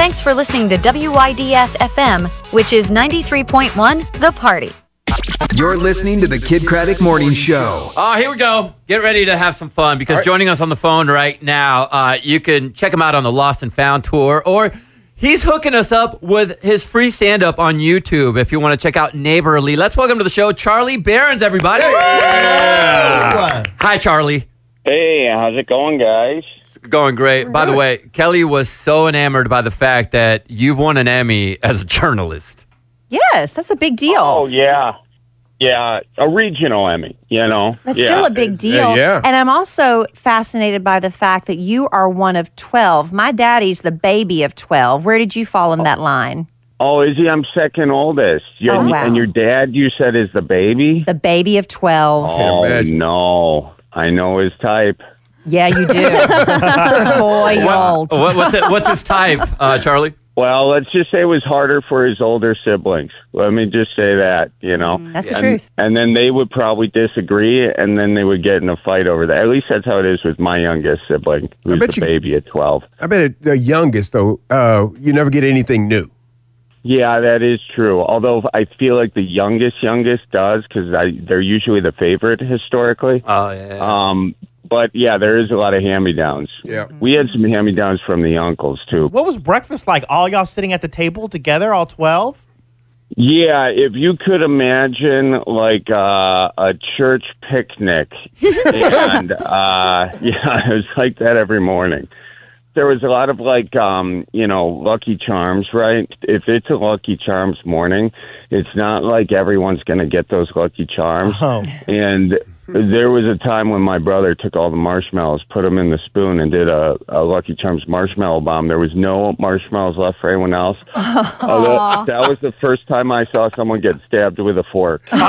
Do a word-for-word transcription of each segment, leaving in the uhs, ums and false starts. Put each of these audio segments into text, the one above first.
Thanks for listening to W Y D S F M, which is ninety-three point one The Party. You're listening to the Kid Craddock Morning Show. Uh, here we go. Get ready to have some fun because right. Joining us on the phone right now, uh, you can check him out on the Lost and Found tour, or he's hooking us up with his free stand-up on YouTube if you want to check out Neighborly. Let's welcome to the show Charlie Berens, everybody. Yeah. Hi, Charlie. Hey, how's it going, guys? It's going great. By the way, Kelly was so enamored by the fact that you've won an Emmy as a journalist. Yes, that's a big deal. Oh, yeah. Yeah, a regional Emmy, you know. That's yeah. still a big deal. Yeah, yeah. And I'm also fascinated by the fact that you are one of twelve. My daddy's the baby of twelve. Where did you fall in that line? Oh, is he? I'm second oldest. Oh, and, wow. and your dad, you said, is the baby? The baby of twelve. Oh, no. I know his type. Yeah, you do. Spoiled. What, what's, it, what's his type, uh, Charlie? Well, let's just say it was harder for his older siblings. Let me just say that, you know. That's the and, truth. And then they would probably disagree, and then they would get in a fight over that. At least that's how it is with my youngest sibling, who's the you, baby at twelve. I bet the youngest, though, uh, you never get anything new. Yeah, that is true. Although I feel like the youngest, youngest does, because they're usually the favorite historically. Oh, yeah. Um, but, yeah, there is a lot of hand-me-downs. Yeah. We had some hand-me-downs from the uncles, too. What was breakfast like? All y'all sitting at the table together, all twelve? Yeah, if you could imagine, like, uh, a church picnic. and, uh, yeah, it was like that every morning. There was a lot of, like, um, you know, Lucky Charms, right? If it's a Lucky Charms morning, it's not like everyone's going to get those Lucky Charms. Oh. And there was a time when my brother took all the marshmallows, put them in the spoon, and did a, a Lucky Charms marshmallow bomb. There was no marshmallows left for anyone else. Although, that was the first time I saw someone get stabbed with a fork. Oh.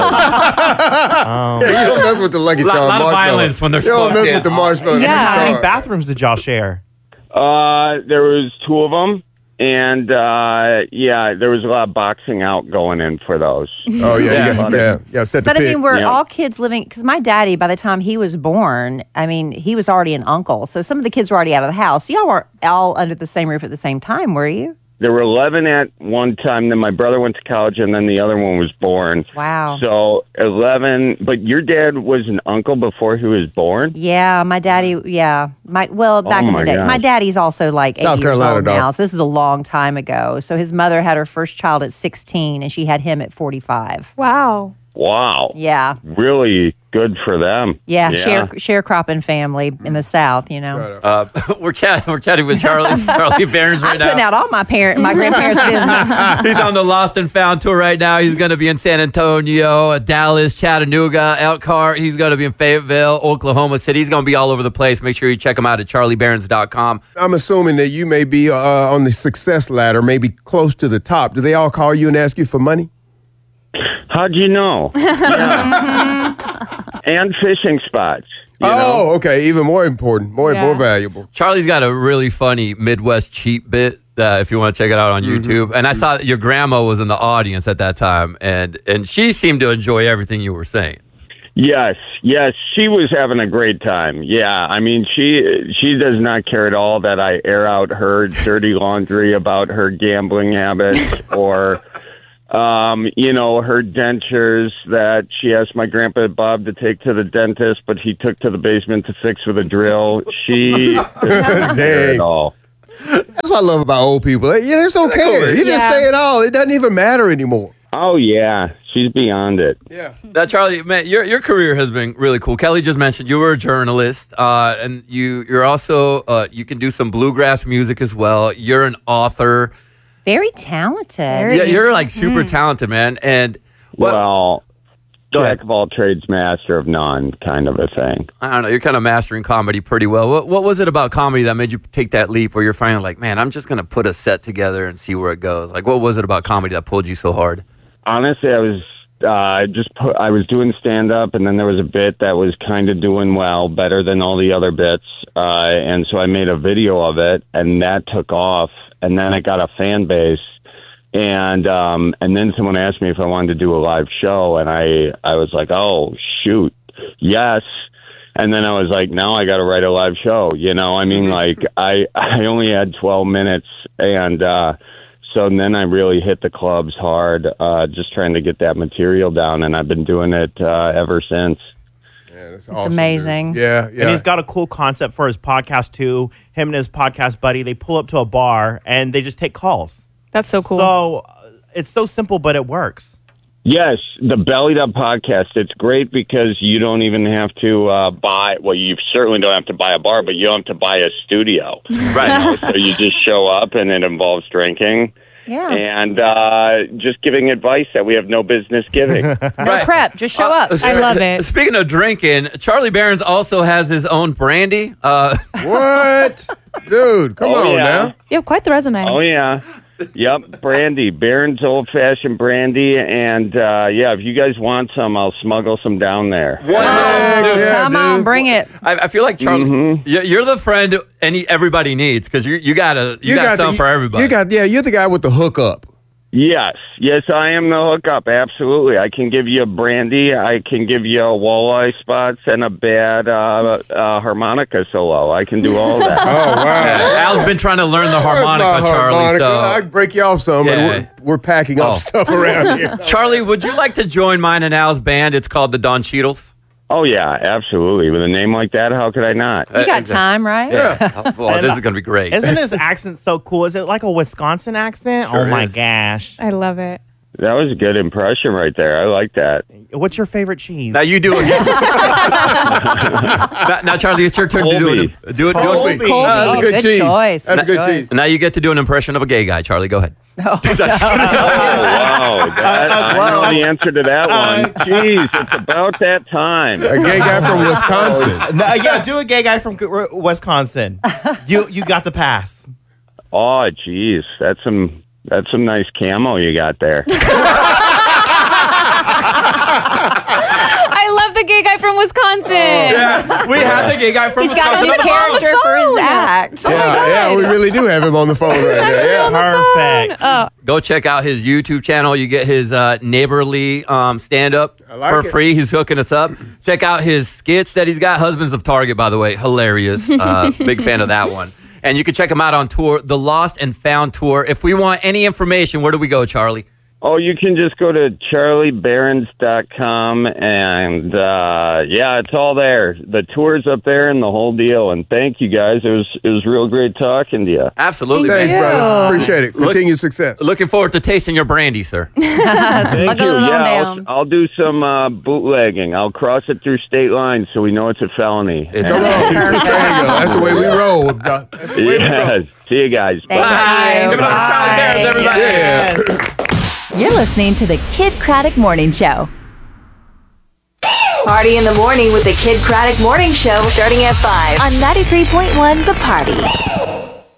Yeah, you don't mess with the Lucky Charms A lot of marshmallow. violence when they're You don't mess spoiled. with the marshmallow. How many Yeah. bathrooms did y'all share? Uh, there was two of them, and uh, yeah, there was a lot of boxing out going in for those. Oh, yeah, Yeah. yeah, yeah, yeah, yeah, set the But I pit. mean, we're Yeah. all kids living, because my daddy, by the time he was born, I mean, he was already an uncle. So some of the kids were already out of the house. Y'all weren't all under the same roof at the same time, were you? There were eleven at one time. Then my brother went to college, and then the other one was born. Wow. So eleven. But your dad was an uncle before he was born. Yeah, my daddy, yeah. My Well, back Oh, in the my day. gosh. My daddy's also like eighty South years Carolina, old dog. now. So this is a long time ago. So his mother had her first child at sixteen, and she had him at forty-five. Wow. Wow. Yeah. Really good for them. Yeah, share sharecropping family in the South, you know. Uh, we're, chat- we're chatting with Charlie Charlie Berens right I'm now. putting out all my parent, my grandparents' business. He's on the Lost and Found tour right now. He's going to be in San Antonio, Dallas, Chattanooga, Elkhart. He's going to be in Fayetteville, Oklahoma City. He's going to be all over the place. Make sure you check him out at charlie berens dot com. I'm assuming that you may be uh, on the success ladder, maybe close to the top. Do they all call you and ask you for money? How'd you know? Yeah. And fishing spots. You Oh, know? okay. Even more important, more Yeah. more valuable. Charlie's got a really funny Midwest cheat bit uh, if you want to check it out on Mm-hmm. YouTube. And I saw that your grandma was in the audience at that time, and, and she seemed to enjoy everything you were saying. Yes, yes, she was having a great time. Yeah, I mean, she she does not care at all that I air out her dirty laundry about her gambling habits or, um, you know, her dentures that she asked my grandpa Bob to take to the dentist, but he took to the basement to fix with a drill. She doesn't care at all. That's what I love about old people. They, yeah, it's okay. You just Yeah. say it all. It doesn't even matter anymore. Oh yeah, she's beyond it. Yeah. Now, Charlie, man, your your career has been really cool. Kelly just mentioned you were a journalist, uh, and you you're also uh, you can do some bluegrass music as well. You're an author. Very talented. Yeah, you're like super talented, man. And well, Well, Go ahead. jack of all trades, master of none, kind of a thing. I don't know. You're kind of mastering comedy pretty well. What what was it about comedy that made you take that leap where you're finally like, man, I'm just gonna put a set together and see where it goes? Like, what was it about comedy that pulled you so hard? Honestly, I was uh, just put, I was doing stand up, and then there was a bit that was kind of doing well, better than all the other bits, uh, and so I made a video of it, and that took off, and then I got a fan base, and um, and then someone asked me if I wanted to do a live show, and I I was like, oh shoot, yes. And then I was like, now I got to write a live show. You know, I mean, like I, I only had twelve minutes. And uh, so then I really hit the clubs hard, uh, just trying to get that material down. And I've been doing it uh, ever since. Yeah, that's It's awesome, amazing. dude. Yeah, yeah. And he's got a cool concept for his podcast, too. Him and his podcast buddy, they pull up to a bar and they just take calls. That's so cool. So uh, it's so simple, but it works. Yes, the Bellied Up podcast. It's great because you don't even have to uh, buy. Well, you certainly don't have to buy a bar, but you don't have to buy a studio. Right. You know, so you just show up, and it involves drinking Yeah. and uh, just giving advice that we have no business giving. No Right. prep. Just show up. Uh, I love it. Speaking of drinking, Charlie Barons also has his own brandy. Uh, What? Dude, come Oh, on yeah. now. You have quite the resume. Oh yeah. Yep, brandy, Barron's Old Fashioned Brandy, and uh, yeah, if you guys want some, I'll smuggle some down there. What? Heck yeah, Come on, dude. bring it. I, I feel like Charlie, Mm-hmm. you- you're the friend any everybody needs because you you got a you, got, something the, for everybody. You got, yeah, you're the guy with the hookup. Yes, yes, I am the hookup. Absolutely, I can give you a brandy. I can give you a walleye spots and a bad uh, uh, harmonica solo. I can do all that. Oh, wow. Al's been trying to learn the harmonica, That's not Charlie. harmonica. So. I can break you off some, Yeah. but we're, we're packing up Oh. stuff around here. Charlie, would you like to join mine and Al's band? It's called the Don Cheadles. Oh yeah, absolutely. With a name like that, how could I not? You got time, right? Yeah. Oh, And this I- is going to be great. Isn't his accent so cool? Is it like a Wisconsin accent? Sure oh, my is. gosh. I love it. That was a good impression right there. I like that. What's your favorite cheese? Now you do it. now, now, Charlie, it's your turn to do Colby. it. Do it. Do Colby. it. Colby. Ah, that's a Oh, good, good cheese. choice. That's a Good good choice. cheese. Now you get to do an impression of a gay guy. Charlie, go ahead. Oh, wow. That, I know the answer to that one. Jeez, it's about that time. A gay guy from Wisconsin. No, yeah, do a gay guy from uh, Wisconsin. You you got the pass. Oh, jeez. That's some, that's some nice camo you got there. I love the gay guy from Wisconsin. Yeah, we have the gay guy from He's got a new Wisconsin. character for his act. Yeah, yeah, we really do have him on the phone right now. Yeah. Perfect. Go check out his YouTube channel. You get his uh, neighborly um, stand up like for it. free. He's hooking us up. Check out his skits that he's got. Husbands of Target, by the way, hilarious. Uh, big fan of that one. And you can check him out on tour, the Lost and Found tour. If we want any information, where do we go, Charlie? Oh, you can just go to charlie barons dot com and, uh, yeah, it's all there. The tour's up there and the whole deal. And thank you guys. It was, it was real great talking to you. Absolutely. Thanks, man. brother. Appreciate it. Look- Continued success. Looking forward to tasting your brandy, sir. Thank Smuggle you. it on Yeah, down. I'll, I'll do some uh, bootlegging. I'll cross it through state lines so we know it's a felony. It's- Come on. There you go. That's the way we roll. Doc. That's the way we roll. Yes. See you guys. Thank Bye. you. Give it up for Charlie Barons, everybody. Yeah. You're listening to the Kid Craddock Morning Show. Party in the morning with the Kid Craddock Morning Show starting at five on ninety-three point one The Party.